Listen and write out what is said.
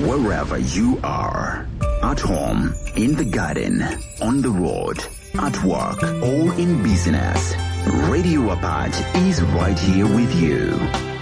wherever you are. At home, in the garden, on the road, at work, or in business. Radio Apart is right here with you.